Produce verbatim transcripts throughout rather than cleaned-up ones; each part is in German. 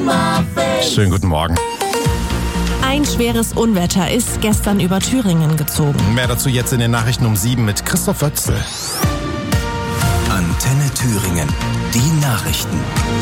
Schönen guten Morgen. Ein schweres Unwetter ist gestern über Thüringen gezogen. Mehr dazu jetzt in den Nachrichten um sieben mit Christoph Wötzl. Antenne Thüringen. Die Nachrichten.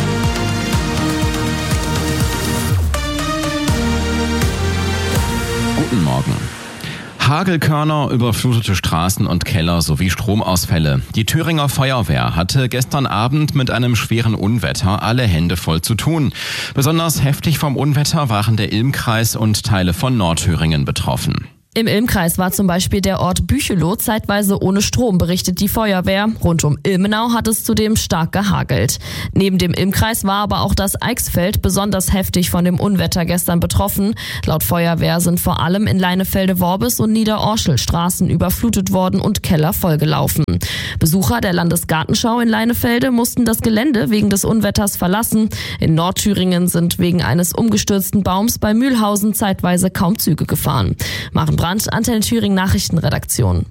Guten Morgen. Hagelkörner, überflutete Straßen und Keller sowie Stromausfälle. Die Thüringer Feuerwehr hatte gestern Abend mit einem schweren Unwetter alle Hände voll zu tun. Besonders heftig vom Unwetter waren der Ilmkreis und Teile von Nordthüringen betroffen. Im Ilmkreis war zum Beispiel der Ort Bücheloh zeitweise ohne Strom, berichtet die Feuerwehr. Rund um Ilmenau hat es zudem stark gehagelt. Neben dem Ilmkreis war aber auch das Eichsfeld besonders heftig von dem Unwetter gestern betroffen. Laut Feuerwehr sind vor allem in Leinefelde-Worbis und Niederorschel Straßen überflutet worden und Keller vollgelaufen. Besucher der Landesgartenschau in Leinefelde mussten das Gelände wegen des Unwetters verlassen. In Nordthüringen sind wegen eines umgestürzten Baums bei Mühlhausen zeitweise kaum Züge gefahren. Maren Brandt, Antenne Thüringen Nachrichtenredaktion.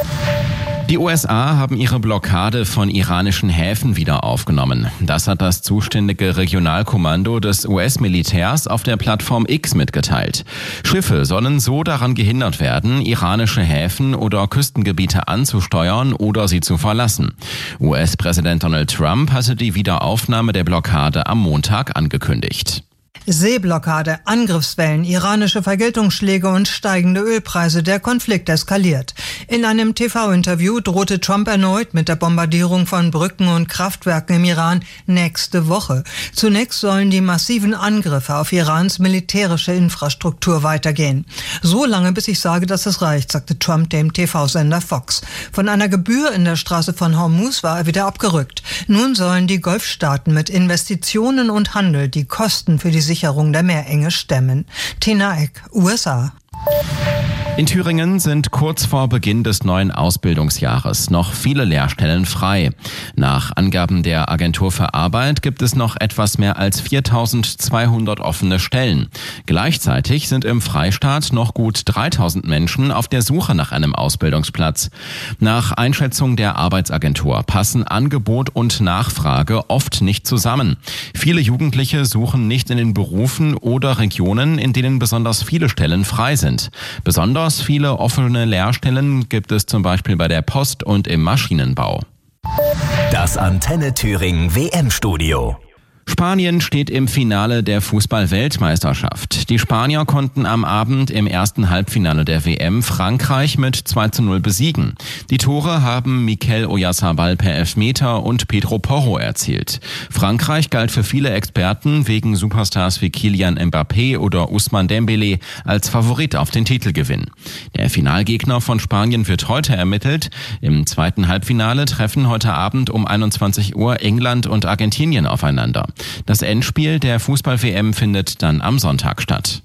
Die U S A haben ihre Blockade von iranischen Häfen wieder aufgenommen. Das hat das zuständige Regionalkommando des U S-Militärs auf der Plattform X mitgeteilt. Schiffe sollen so daran gehindert werden, iranische Häfen oder Küstengebiete anzusteuern oder sie zu verlassen. U S-Präsident Donald Trump hatte die Wiederaufnahme der Blockade am Montag angekündigt. Seeblockade, Angriffswellen, iranische Vergeltungsschläge und steigende Ölpreise. Der Konflikt eskaliert. In einem T V-Interview drohte Trump erneut mit der Bombardierung von Brücken und Kraftwerken im Iran nächste Woche. Zunächst sollen die massiven Angriffe auf Irans militärische Infrastruktur weitergehen. So lange, bis ich sage, dass es reicht, sagte Trump dem T V-Sender Fox. Von einer Gebühr in der Straße von Hormuz war er wieder abgerückt. Nun sollen die Golfstaaten mit Investitionen und Handel die Kosten für die Sicherung der Meerenge stemmen. Tina Eck, U S A. In Thüringen sind kurz vor Beginn des neuen Ausbildungsjahres noch viele Lehrstellen frei. Nach Angaben der Agentur für Arbeit gibt es noch etwas mehr als viertausendzweihundert offene Stellen. Gleichzeitig sind im Freistaat noch gut dreitausend Menschen auf der Suche nach einem Ausbildungsplatz. Nach Einschätzung der Arbeitsagentur passen Angebot und Nachfrage oft nicht zusammen. Viele Jugendliche suchen nicht in den Berufen oder Regionen, in denen besonders viele Stellen frei sind. Besonders viele offene Lehrstellen gibt es zum Beispiel bei der Post und im Maschinenbau. Das Antenne Thüringen W M-Studio. Spanien steht im Finale der Fußball-Weltmeisterschaft. Die Spanier konnten am Abend im ersten Halbfinale der W M Frankreich mit zwei zu null besiegen. Die Tore haben Mikel Oyarzabal per Elfmeter und Pedro Porro erzielt. Frankreich galt für viele Experten wegen Superstars wie Kylian Mbappé oder Ousmane Dembélé als Favorit auf den Titelgewinn. Der Finalgegner von Spanien wird heute ermittelt. Im zweiten Halbfinale treffen heute Abend um einundzwanzig Uhr England und Argentinien aufeinander. Das Endspiel der Fußball-W M findet dann am Sonntag statt.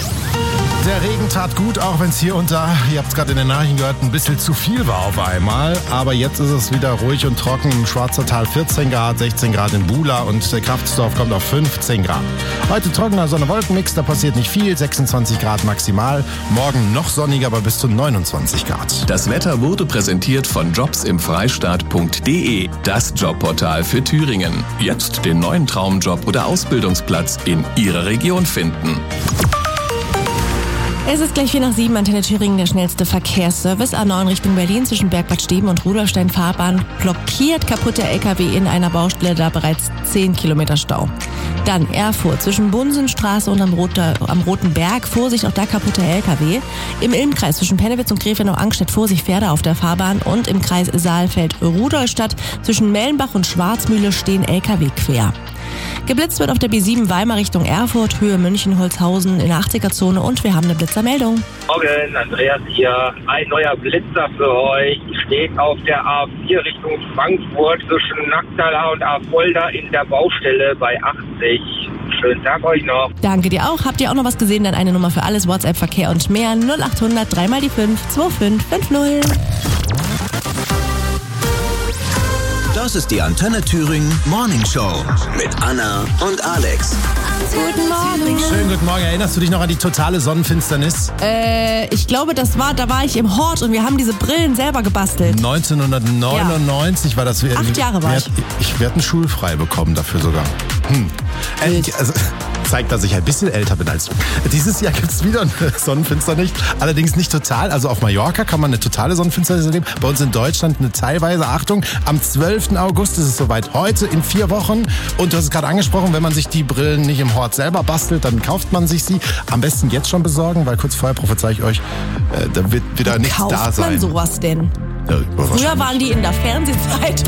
Der Regen tat gut, auch wenn es hier und da, ihr habt es gerade in den Nachrichten gehört, ein bisschen zu viel war auf einmal. Aber jetzt ist es wieder ruhig und trocken. Im Schwarzertal vierzehn Grad, sechzehn Grad in Bula und der Kraftsdorf kommt auf fünfzehn Grad. Heute trockener Sonne-Wolkenmix, da passiert nicht viel, sechsundzwanzig Grad maximal. Morgen noch sonniger, aber bis zu neunundzwanzig Grad. Das Wetter wurde präsentiert von jobs im freistaat punkt de, das Jobportal für Thüringen. Jetzt den neuen Traumjob oder Ausbildungsplatz in Ihrer Region finden. Es ist gleich vier nach sieben, Antenne Thüringen, der schnellste Verkehrsservice. A neun Richtung Berlin zwischen Bergbad Steben und Rudolstein Fahrbahn blockiert, kaputter L K W in einer Baustelle, da bereits zehn Kilometer Stau. Dann Erfurt zwischen Bunsenstraße und am, Roter, am Roten Berg, Vorsicht, auch da kaputter L K W. Im Ilmkreis zwischen Pennewitz und Gräfenau-Angstedt, Vorsicht, Pferde auf der Fahrbahn. Und im Kreis Saalfeld-Rudolstadt zwischen Mellenbach und Schwarzmühle stehen L K W quer. Geblitzt wird auf der B sieben Weimar Richtung Erfurt, Höhe München-Holzhausen in der achtziger-Zone und wir haben eine Blitzermeldung. Morgen, Andreas hier. Ein neuer Blitzer für euch. Steht auf der A vier Richtung Frankfurt zwischen Nacktaler und Affolter in der Baustelle bei achtzig. Schönen Tag euch noch. Danke dir auch. Habt ihr auch noch was gesehen? Dann eine Nummer für alles, WhatsApp, Verkehr und mehr. null achthundert drei mal die fünf zwei fünf fünf null. Das ist die Antenne Thüringen Morning Show mit Anna und Alex. Guten Morgen. Schönen guten Morgen. Erinnerst du dich noch an die totale Sonnenfinsternis? Äh, ich glaube, das war, da war ich im Hort und wir haben diese Brillen selber gebastelt. neunzehnhundertneunundneunzig ja. war das. Acht Jahre war ich. Ich werde einen schulfrei bekommen dafür sogar. Hm. Äh, also, zeigt, dass ich ein bisschen älter bin als du. Dieses Jahr gibt es wieder eine Sonnenfinsternis, allerdings nicht total. Also auf Mallorca kann man eine totale Sonnenfinsternis erleben. Bei uns in Deutschland eine teilweise. Achtung, am zwölften August ist es soweit. Heute in vier Wochen. Und du hast es gerade angesprochen, wenn man sich die Brillen nicht im Hort selber bastelt, dann kauft man sich sie. Am besten jetzt schon besorgen, weil kurz vorher prophezei ich euch, äh, da wird wieder Wie nichts kauft da sein. man sowas denn? Ja, Früher waren die in der Fernsehzeit.